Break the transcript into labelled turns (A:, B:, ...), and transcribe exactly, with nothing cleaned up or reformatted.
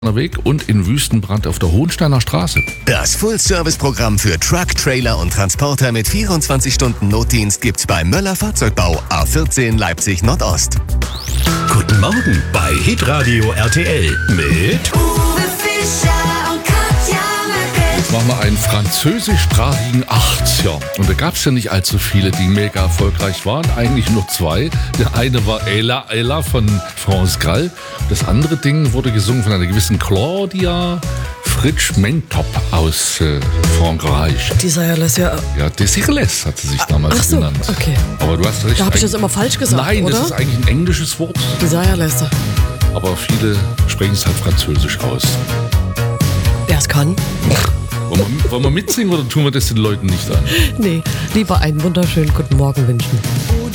A: Weg und in Wüstenbrand auf der Hohensteiner Straße.
B: Das Full-Service-Programm für Truck, Trailer und Transporter mit vierundzwanzig Stunden Notdienst gibt's bei Möller Fahrzeugbau A vierzehn Leipzig Nordost.
C: Guten Morgen bei Hitradio R T L mit
D: Uwe Fischer und Katja Merkel.
A: Jetzt machen wir einen französischsprachigen achtziger. Und da gab es ja nicht allzu viele, die mega erfolgreich waren. Eigentlich nur zwei. Der eine war Ella, Ella von France Gall. Das andere Ding wurde gesungen von einer gewissen Claudia Fritsch Mentop aus äh, Frankreich.
E: Desireless, ja.
A: Ja, Desireless hat sie sich damals
E: Ach so,
A: genannt.
E: okay.
A: Aber du hast recht.
E: Da habe ich das
A: eigentlich-
E: immer falsch gesagt,
A: Nein,
E: oder?
A: das ist eigentlich ein englisches Wort.
E: Desireless.
A: Aber viele sprechen es halt französisch aus.
E: Wer es kann?
A: Wollen wir, wollen wir mitsingen oder tun wir das den Leuten nicht an?
E: Nee, lieber einen wunderschönen guten Morgen wünschen.